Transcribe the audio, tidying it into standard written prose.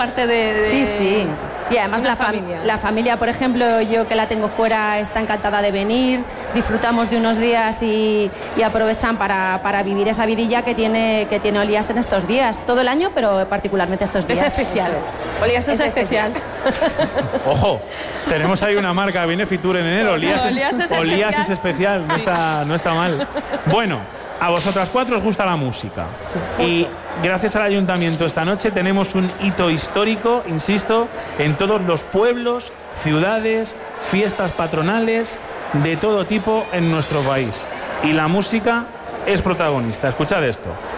parte de Sí, sí. Y además la familia, por ejemplo, yo que la tengo fuera, está encantada de venir, disfrutamos de unos días y aprovechan para vivir esa vidilla que tiene Olías en estos días. Todo el año, pero particularmente estos días. Es especial. Olías es especial. Ojo, tenemos ahí una marca, viene Fitur en enero. Olías es especial, no está mal. Bueno, a vosotras cuatro os gusta la música. Sí. Y gracias al ayuntamiento esta noche tenemos un hito histórico, insisto, en todos los pueblos, ciudades, fiestas patronales de todo tipo en nuestro país. Y la música es protagonista. Escuchad esto.